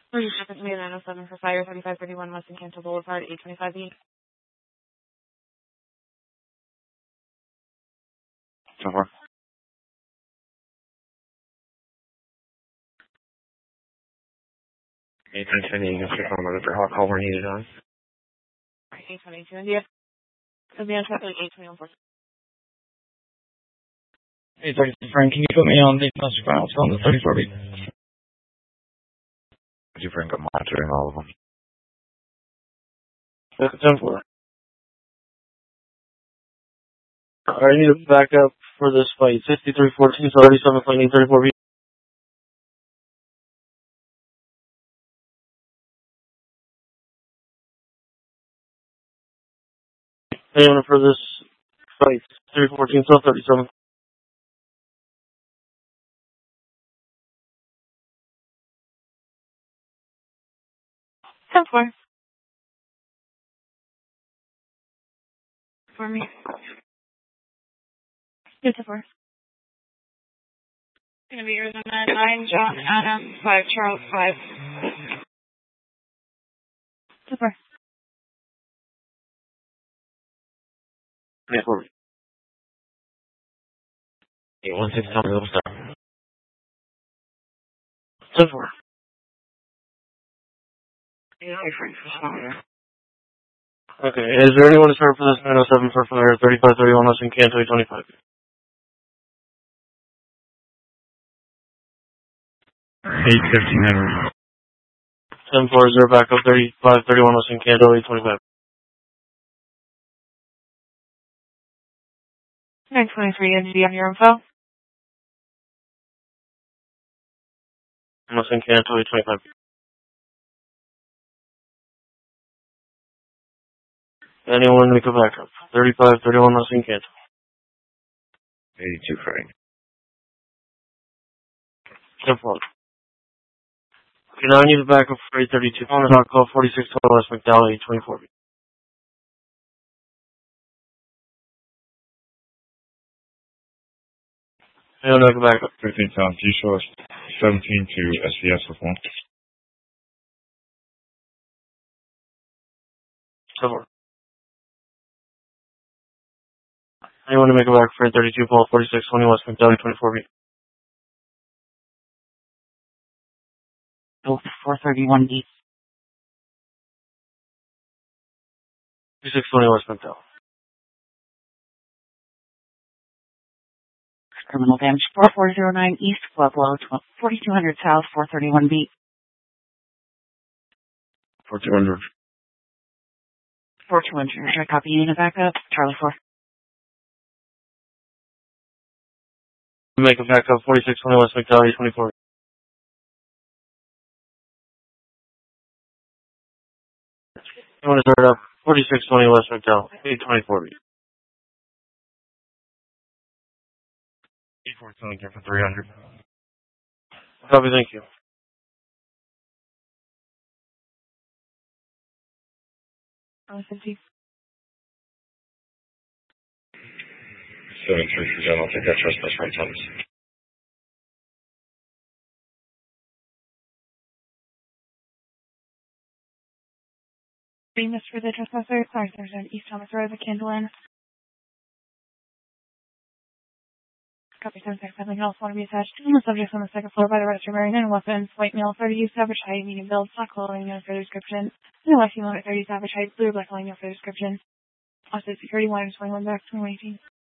32nd, May 907 for fire, 3531 Weston Canto Boulevard, 825B. So far. 822, you can speak on the hot call where needed on. 822, India. Advance roughly 821. 832, Frank, can you put me on the master files on the 34B? Could you bring up monitoring all of them? 10-4. I need a backup for this fight. 6314, 37 34B. Anyone for this fight? 314, 37. Ten four. For me. 2-4. Gonna be Arizona 9, John Adam 5, Charles 5. 2-4. Yeah, for me. 816, tell me the star. 10-4. Okay, is there anyone to start for this 907 for fire, 3531 Weston Canto 825? 815, 10-4, is there a backup 3531 Weston Canto 825? 923, NGD on your info. Weston Canto 825. Anyone make a backup? 3531 Weston Canto. 82, Frank. 10-4. Okay, now I need a backup for 832. On the hot call 4612 West McDowell 824. Anyone make a backup? 15 South, G-Source, 17 to SVS with 1. 10-4. Anyone to make a backup for 832 Paul 4620 West McDowell 824B? 431 East. 2620 West McDowell. Criminal damage 4409 East, Pueblo, 4200 South, 431B. 4200. 4200. Should I copy you in a backup? Charlie 4. Make a backup 4620 West McDowell 824. You want to start up 4620 West McDowell 824B. 814 here for 300. Copy, thank you. Oh, 50. 73, I'll take that trespass right times. Being this for the trespasser, sorry, there's an East Thomas Road, the Candle Inn. Copy 76, something else want to be attached to the subjects on the second floor by the restroom area and weapons, white male, 30 use, average height, medium build, black clothing, no further description. No life female at 30 average height, blue or black clothing, no further description. Offset security, 121 back, 2018.